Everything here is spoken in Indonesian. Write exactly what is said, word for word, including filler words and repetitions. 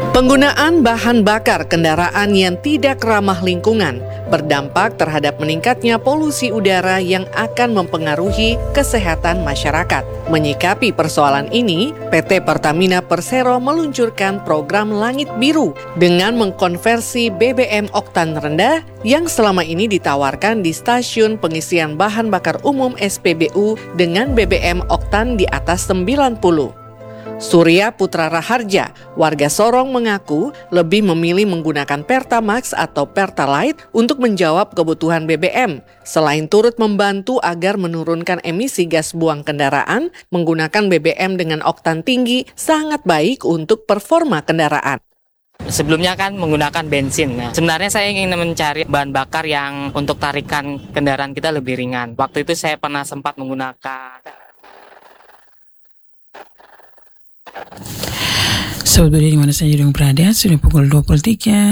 Penggunaan bahan bakar kendaraan yang tidak ramah lingkungan berdampak terhadap meningkatnya polusi udara yang akan mempengaruhi kesehatan masyarakat. Menyikapi persoalan ini, P T Pertamina Persero meluncurkan program Langit Biru dengan mengkonversi B B M oktan rendah yang selama ini ditawarkan di stasiun pengisian bahan bakar umum S P B U dengan B B M oktan di atas sembilan puluh. Surya Putra Raharja, warga Sorong mengaku lebih memilih menggunakan Pertamax atau Pertalite untuk menjawab kebutuhan B B M. Selain turut membantu agar menurunkan emisi gas buang kendaraan, menggunakan B B M dengan oktan tinggi sangat baik untuk performa kendaraan. Sebelumnya kan menggunakan bensin. Nah, sebenarnya saya ingin mencari bahan bakar yang untuk tarikan kendaraan kita lebih ringan. Waktu itu saya pernah sempat menggunakan Saudara di mana saja yang berada, sudah pukul dua puluh tiga.